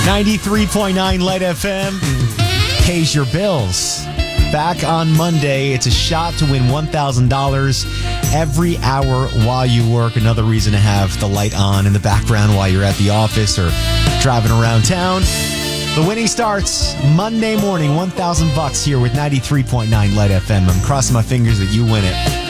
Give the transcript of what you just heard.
93.9 Light FM pays your bills. Back on Monday, it's a shot to win $1,000 every hour while you work. Another reason to have the light on in the background while you're at the office or driving around town. The winning starts Monday morning, $1,000 here with 93.9 Light FM. I'm crossing my fingers that you win it.